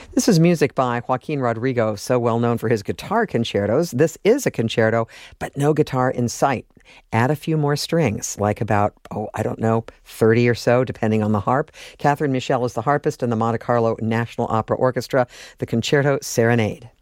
This is music by Joaquin Rodrigo, so well known for his guitar concertos. This is a concerto, but no guitar in sight. Add a few more strings, like about, 30 or so, depending on the harp. Catherine Michel is the harpist in the Monte Carlo National Opera Orchestra, the Concerto Serenade.